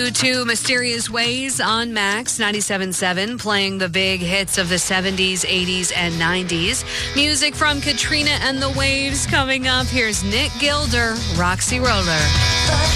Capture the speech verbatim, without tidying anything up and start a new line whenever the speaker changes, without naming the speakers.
you to Mysterious Ways on Max ninety-seven point seven, playing the big hits of the seventies, eighties, and nineties. Music from Katrina and the Waves coming up. Here's Nick Gilder, Roxy Roller.